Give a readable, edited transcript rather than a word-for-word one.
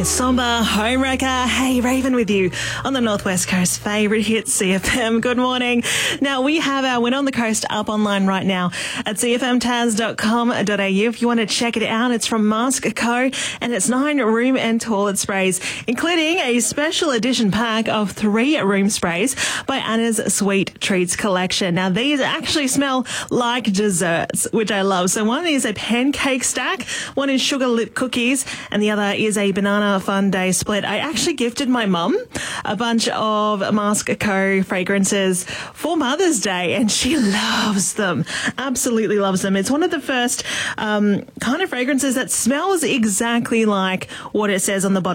Somber Homewrecker. Hey, Raven with you on the Northwest Coast favourite hit CFM. Good morning. Now, we have our Win on the Coast up online right now at cfmtaz.com.au. If you want to check it out, it's from Mask Co. and it's 9 room and toilet sprays, including a special edition pack of 3 room sprays by Anna's Sweet Treats collection. Now, these actually smell like desserts, which I love. So one is a pancake stack, one is sugar lit cookies, and the other is a banana fun day split. I actually gifted my mum a bunch of Mask Co fragrances for Mother's Day, and she loves them. Absolutely loves them. It's one of the first kind of fragrances that smells exactly like what it says on the bottle.